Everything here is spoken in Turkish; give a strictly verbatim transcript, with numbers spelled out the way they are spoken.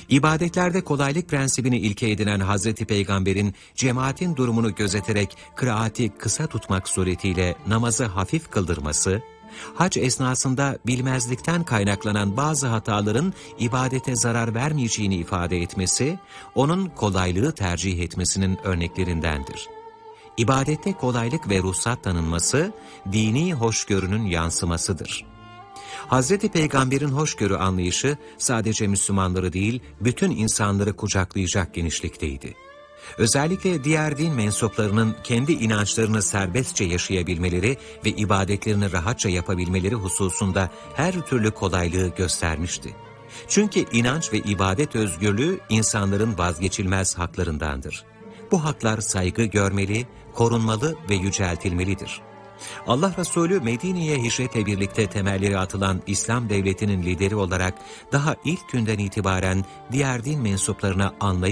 İbadetlerde kolaylık prensibini ilke edinen Hazreti Peygamber'in cemaatin durumunu gözeterek kıraati kısa tutmak suretiyle namazı hafif kıldırması, hac esnasında bilmezlikten kaynaklanan bazı hataların ibadete zarar vermeyeceğini ifade etmesi, onun kolaylığı tercih etmesinin örneklerindendir. İbadette kolaylık ve ruhsat tanınması, dini hoşgörünün yansımasıdır. Hazreti Peygamber'in hoşgörü anlayışı sadece Müslümanları değil, bütün insanları kucaklayacak genişlikteydi. Özellikle diğer din mensuplarının kendi inançlarını serbestçe yaşayabilmeleri ve ibadetlerini rahatça yapabilmeleri hususunda her türlü kolaylığı göstermişti. Çünkü inanç ve ibadet özgürlüğü insanların vazgeçilmez haklarındandır. Bu haklar saygı görmeli, korunmalı ve yüceltilmelidir. Allah Resulü Medine'ye hicretle birlikte temelleri atılan İslam devletinin lideri olarak daha ilk günden itibaren diğer din mensuplarına anlayış